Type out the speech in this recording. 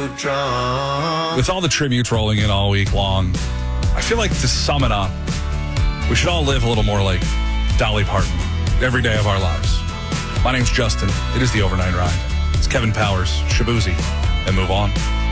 too drunk. With all the tributes rolling in all week long, I feel like to sum it up, we should all live a little more like Dolly Parton every day of our lives. My name's Justin. It is the Overnight Ride. It's Kevin Powers, Shabuzi, and Move On.